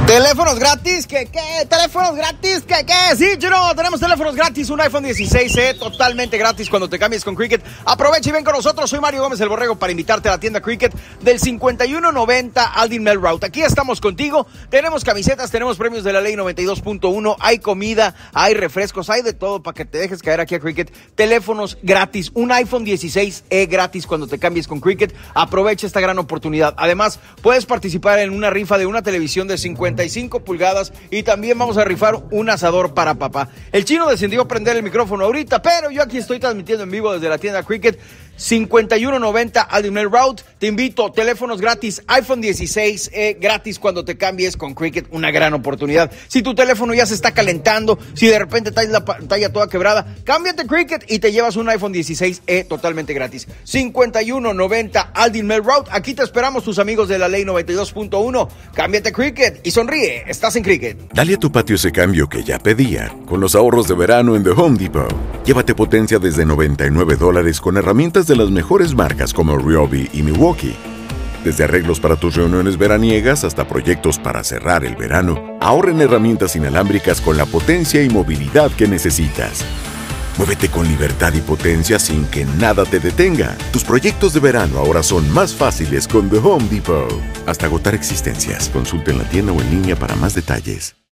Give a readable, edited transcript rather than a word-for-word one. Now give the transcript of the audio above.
¿Teléfonos gratis? ¿Qué? ¿Teléfonos gratis? ¿Qué? Sí, Chino, tenemos teléfonos gratis, un iPhone 16 totalmente gratis cuando te cambies con Cricket. Aprovecha y ven con nosotros, soy Mario Gómez el Borrego para invitarte a la tienda Cricket del 5190 Aldin Mill Route. Aquí estamos contigo, tenemos camisetas, tenemos premios de la ley 92.1, hay comida, hay refrescos, hay de todo para que te dejes caer aquí a Cricket. Teléfonos gratis, un iPhone 16 gratis cuando te cambies con Cricket. Aprovecha esta gran oportunidad. Además, puedes participar en una rifa de una televisión de 55 pulgadas y también vamos a rifar un asador para papá. El Chino decidió prender el micrófono ahorita, pero yo aquí estoy transmitiendo en vivo desde la tienda Cricket 5190 Aldin Mill Route. Te invito, teléfonos gratis, iPhone 16 gratis cuando te cambies con Cricket, una gran oportunidad. Si tu teléfono ya se está calentando, si de repente traes la pantalla toda quebrada, cámbiate Cricket y te llevas un iPhone 16 totalmente gratis. 5190 Aldin Mill Route, aquí te esperamos tus amigos de la ley 92.1. Cámbiate Cricket y sonríe, estás en Cricket. Dale a tu patio ese cambio que ya pedía, con los ahorros de verano en The Home Depot. Llévate potencia desde $99 con herramientas de las mejores marcas como Ryobi y Milwaukee. Desde arreglos para tus reuniones veraniegas hasta proyectos para cerrar el verano, ahorra en herramientas inalámbricas con la potencia y movilidad que necesitas. Muévete con libertad y potencia sin que nada te detenga. Tus proyectos de verano ahora son más fáciles con The Home Depot. Hasta agotar existencias. Consulta en la tienda o en línea para más detalles.